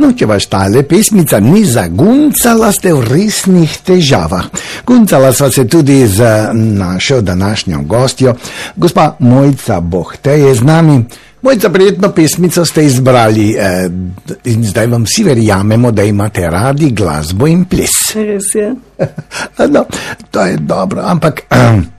No, če vaš tale pesmica ni zaguncala, ste v resnih težavah. Guncala sva se tudi z našo današnjo gostjo, gospa Mojca Bohte je z nami. Mojca, prijetno pesmico ste izbrali in zdaj vam vsi verjamemo, da imate radi glasbo in ples. Res je. No, to je dobro, ampak